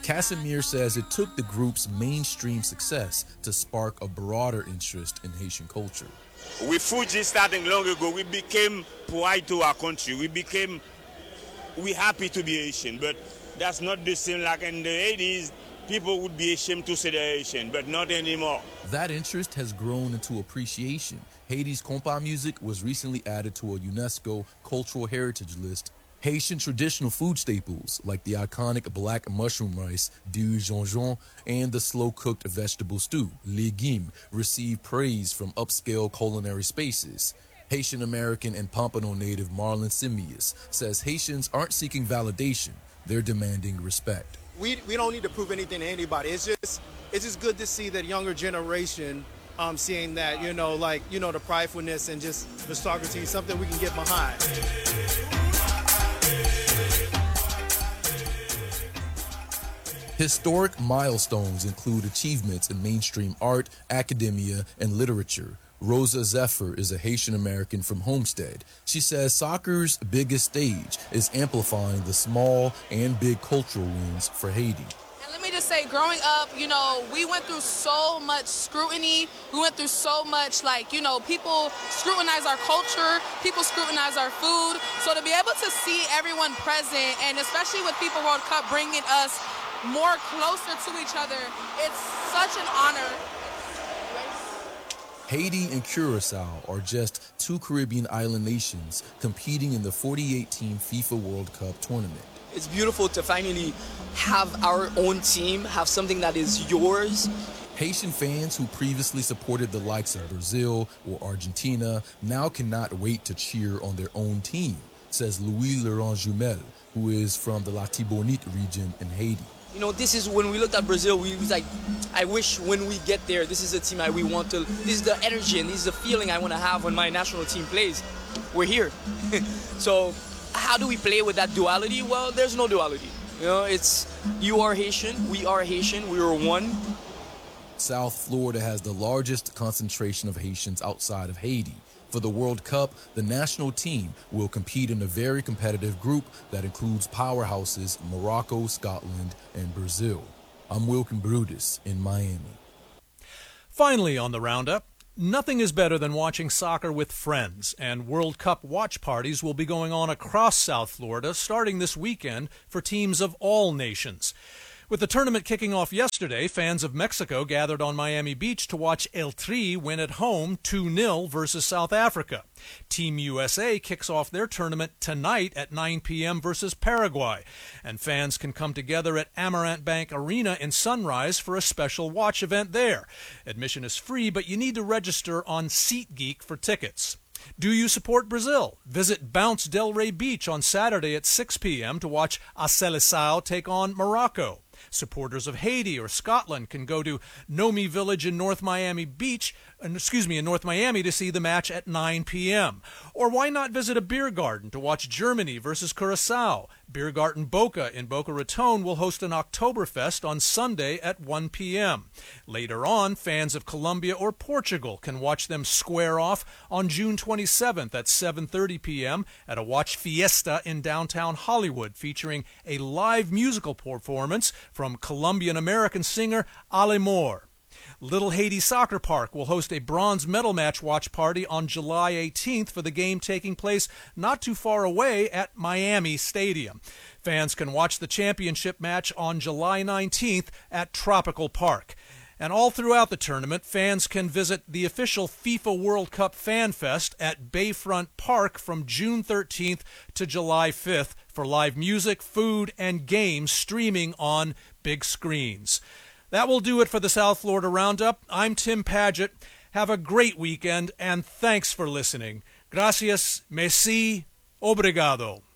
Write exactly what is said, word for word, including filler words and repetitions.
Casimir says it took the group's mainstream success to spark a broader interest in Haitian culture. With Fuji starting long ago, we became pride to our country. We became, we happy to be Haitian, but that's not the same like in the eighties. People would be ashamed to say they're Haitian, but not anymore. That interest has grown into appreciation. Haiti's compas music was recently added to a UNESCO cultural heritage list. Haitian traditional food staples like the iconic black mushroom rice, du jonjon, and the slow-cooked vegetable stew, légumes, receive praise from upscale culinary spaces. Haitian-American and Pompano native Marlon Simius says Haitians aren't seeking validation, they're demanding respect. We, we don't need to prove anything to anybody. It's just it's just good to see that younger generation um, seeing that, you know, like, you know, the pridefulness and just the soccer team, something we can get behind. Historic milestones include achievements in mainstream art, academia, and literature. Rosa Zephyr is a Haitian American from Homestead. She says soccer's biggest stage is amplifying the small and big cultural wins for Haiti. And let me just say, growing up, you know, we went through so much scrutiny. We went through so much, like, you know, people scrutinize our culture, people scrutinize our food. So to be able to see everyone present, and especially with FIFA World Cup bringing us more closer to each other, it's such an honor. Haiti and Curacao are just two Caribbean island nations competing in the forty-eight team FIFA World Cup tournament. It's beautiful to finally have our own team, have something that is yours. Haitian fans who previously supported the likes of Brazil or Argentina now cannot wait to cheer on their own team, says Louis Laurent Jumel, who is from the Latibonite region in Haiti. You know, this is when we looked at Brazil, we was like, I wish when we get there, this is a team I we want to, this is the energy and this is the feeling I want to have when my national team plays. We're here. So how do we play with that duality? Well, there's no duality. You know, it's, you are Haitian, we are Haitian, we are one. South Florida has the largest concentration of Haitians outside of Haiti. For the World Cup, the national team will compete in a very competitive group that includes powerhouses Morocco, Scotland, and Brazil. I'm Wilkin Brutus in Miami. Finally on the Roundup, nothing is better than watching soccer with friends, and World Cup watch parties will be going on across South Florida starting this weekend for teams of all nations. With the tournament kicking off yesterday, fans of Mexico gathered on Miami Beach to watch El Tri win at home two nil versus South Africa. Team U S A kicks off their tournament tonight at nine p.m. versus Paraguay, and fans can come together at Amarant Bank Arena in Sunrise for a special watch event there. Admission is free, but you need to register on SeatGeek for tickets. Do you support Brazil? Visit Bounce Delray Beach on Saturday at six p.m. to watch A Seleção take on Morocco. Supporters of Haiti or Scotland can go to Nomi Village in North Miami Beach, excuse me, in North Miami to see the match at nine p.m. Or why not visit a beer garden to watch Germany versus Curacao? Beer Garden Boca in Boca Raton will host an Oktoberfest on Sunday at one p.m. Later on, fans of Colombia or Portugal can watch them square off on June twenty-seventh at seven thirty p.m. at a watch fiesta in downtown Hollywood featuring a live musical performance from Colombian-American singer Ale Moore. Little Haiti Soccer Park will host a bronze medal match watch party on July eighteenth for the game taking place not too far away at Miami Stadium. Fans can watch the championship match on July nineteenth at Tropical Park. And all throughout the tournament, fans can visit the official FIFA World Cup Fan Fest at Bayfront Park from June thirteenth to July fifth for live music, food, and games streaming on big screens. That will do it for the South Florida Roundup. I'm Tim Padgett. Have a great weekend, and thanks for listening. Gracias, merci, obrigado.